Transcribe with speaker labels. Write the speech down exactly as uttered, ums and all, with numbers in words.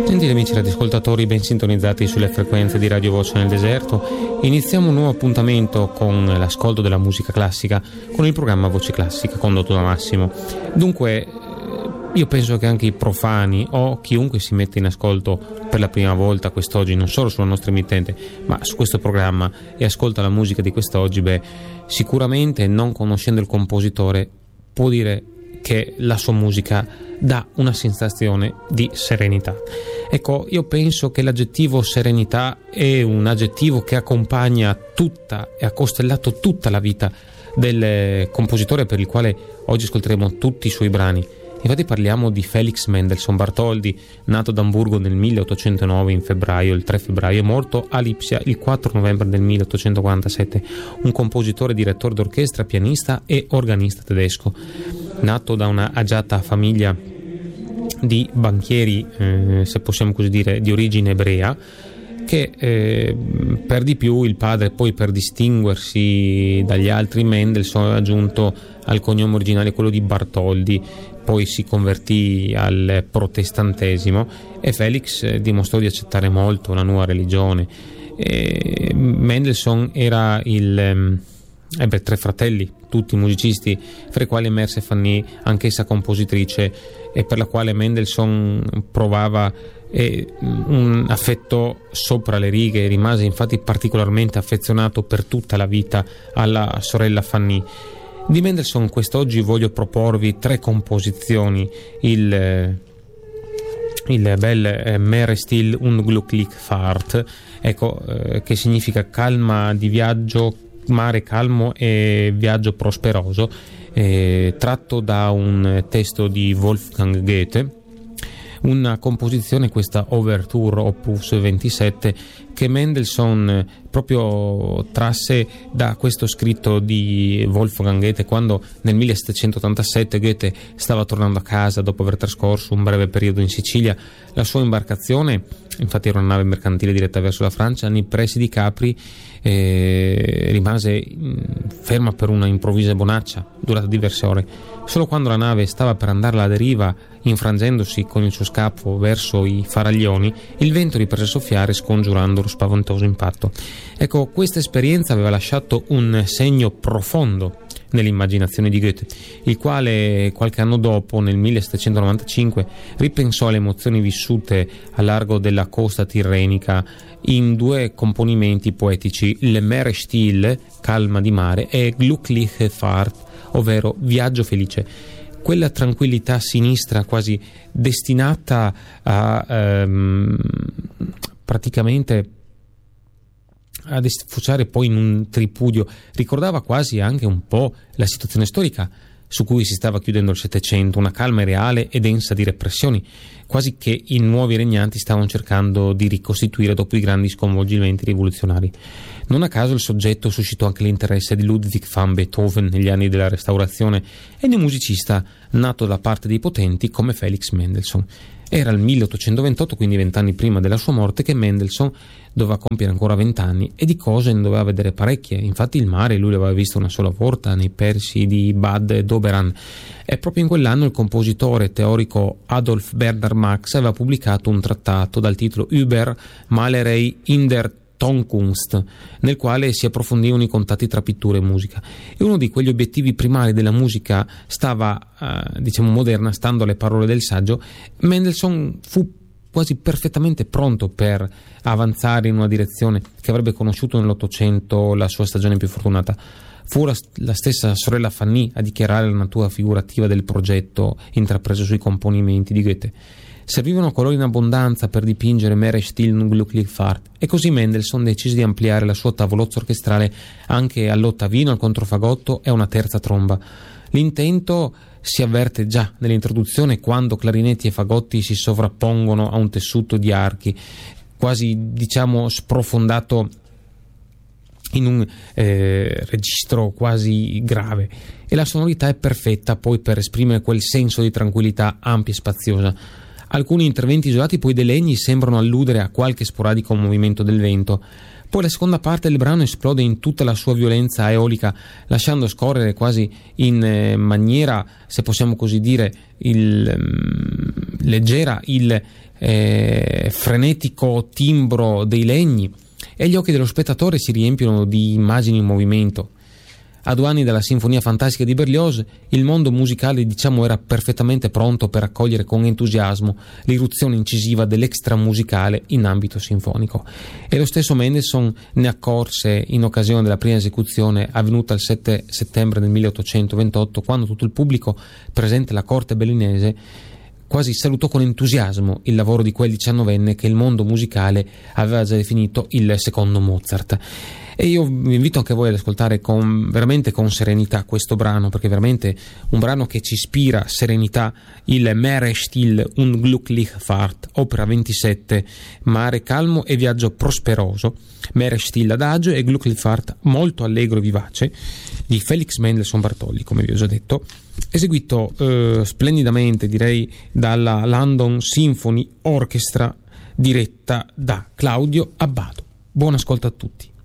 Speaker 1: Gentili amici radioascoltatori, ben sintonizzati sulle frequenze di Radio Voce nel Deserto, iniziamo un nuovo appuntamento con l'ascolto della musica classica con il programma Voce Classica condotto da Massimo. Dunque, io penso che anche i profani o chiunque si mette in ascolto per la prima volta quest'oggi, non solo sulla nostra emittente, ma su questo programma e ascolta la musica di quest'oggi, beh, sicuramente non conoscendo il compositore può dire che la sua musica dà una sensazione di serenità. Ecco, io penso che l'aggettivo serenità è un aggettivo che accompagna tutta e ha costellato tutta la vita del compositore per il quale oggi ascolteremo tutti i suoi brani. Infatti parliamo di Felix Mendelssohn Bartholdy, nato ad Amburgo nel milleottocentonove in febbraio, il tre febbraio, e morto a Lipsia il quattro novembre del milleottocentoquarantasette, un compositore, direttore d'orchestra, pianista e organista tedesco. Nato da una agiata famiglia di banchieri, eh, se possiamo così dire, di origine ebrea, che eh, per di più il padre, poi per distinguersi dagli altri Mendelssohn, ha aggiunto al cognome originale quello di Bartholdy. Poi si convertì al protestantesimo e Felix eh, dimostrò di accettare molto la nuova religione. E Mendelssohn era il ehm, ebbe tre fratelli, tutti musicisti, fra i quali emerse Fanny, anch'essa compositrice, e per la quale Mendelssohn provava eh, un affetto sopra le righe. Rimase infatti particolarmente affezionato per tutta la vita alla sorella Fanny. Di Mendelssohn quest'oggi voglio proporvi tre composizioni: il, il bel eh, Meere still und glücklich Fahrt, ecco, eh, che significa calma di viaggio, mare calmo e viaggio prosperoso, eh, tratto da un testo di Wolfgang Goethe, una composizione, questa Overture opus ventisette, che Mendelssohn proprio trasse da questo scritto di Wolfgang Goethe quando nel millesettecentottantasette Goethe stava tornando a casa dopo aver trascorso un breve periodo in Sicilia. La sua imbarcazione, infatti era una nave mercantile diretta verso la Francia, nei pressi di Capri eh, rimase ferma per una improvvisa bonaccia durata diverse ore. Solo quando la nave stava per andare alla deriva, infrangendosi con il suo scafo verso i faraglioni, il vento riprese a soffiare, scongiurando lo spaventoso impatto. Ecco, questa esperienza aveva lasciato un segno profondo nell'immaginazione di Goethe, il quale qualche anno dopo, nel millesettecentonovantacinque, ripensò alle emozioni vissute a largo della costa tirrenica in due componimenti poetici, il Meere still, calma di mare, e Glückliche Fahrt, ovvero viaggio felice. Quella tranquillità sinistra quasi destinata a ehm, praticamente a sfociare poi in un tripudio ricordava quasi anche un po' la situazione storica su cui si stava chiudendo il Settecento, una calma reale e densa di repressioni, quasi che i nuovi regnanti stavano cercando di ricostituire dopo i grandi sconvolgimenti rivoluzionari. Non a caso il soggetto suscitò anche l'interesse di Ludwig van Beethoven negli anni della Restaurazione e di un musicista nato da parte dei potenti come Felix Mendelssohn. Era il milleottocentoventotto, quindi vent'anni prima della sua morte, che Mendelssohn doveva compiere ancora vent'anni, e di cose ne doveva vedere parecchie. Infatti il mare lui l'aveva visto una sola volta nei pressi di Bad Doberan, e proprio in quell'anno il compositore teorico Adolf Bernhard Marx aveva pubblicato un trattato dal titolo Über Malerei in der Tonkunst, nel quale si approfondivano i contatti tra pittura e musica. E uno di quegli obiettivi primari della musica stava, eh, diciamo moderna, stando alle parole del saggio, Mendelssohn fu quasi perfettamente pronto per avanzare in una direzione che avrebbe conosciuto nell'Ottocento la sua stagione più fortunata. Fu la, la stessa sorella Fanny a dichiarare la natura figurativa del progetto intrapreso sui componimenti di Goethe. Servivano colori in abbondanza per dipingere Meere still und glücklich Fahrt, e così Mendelssohn decise di ampliare la sua tavolozza orchestrale anche all'ottavino, al controfagotto e a una terza tromba. L'intento si avverte già nell'introduzione, quando clarinetti e fagotti si sovrappongono a un tessuto di archi, quasi diciamo sprofondato in un eh, registro quasi grave, e la sonorità è perfetta poi per esprimere quel senso di tranquillità ampia e spaziosa. Alcuni interventi isolati poi dei legni sembrano alludere a qualche sporadico movimento del vento. Poi la seconda parte del brano esplode in tutta la sua violenza eolica, lasciando scorrere quasi in eh, maniera, se possiamo così dire, il, um, leggera il eh, frenetico timbro dei legni e gli occhi dello spettatore si riempiono di immagini in movimento. A due anni dalla Sinfonia Fantastica di Berlioz, il mondo musicale, diciamo, era perfettamente pronto per accogliere con entusiasmo l'irruzione incisiva dell'extramusicale in ambito sinfonico. E lo stesso Mendelssohn ne accorse in occasione della prima esecuzione avvenuta il sette settembre del milleottocentoventotto, quando tutto il pubblico presente alla corte berlinese quasi salutò con entusiasmo il lavoro di quel diciannovenne che il mondo musicale aveva già definito il secondo Mozart. E io vi invito anche voi ad ascoltare con, veramente con serenità questo brano, perché è veramente un brano che ci ispira serenità, il Meere still und glücklich Fahrt, opera ventisette, mare calmo e viaggio prosperoso, Meere still adagio e glücklich Fahrt molto allegro e vivace, di Felix Mendelssohn Bartholdy, come vi ho già detto, eseguito eh, splendidamente, direi, dalla London Symphony Orchestra diretta da Claudio Abbado. Buon ascolto a tutti.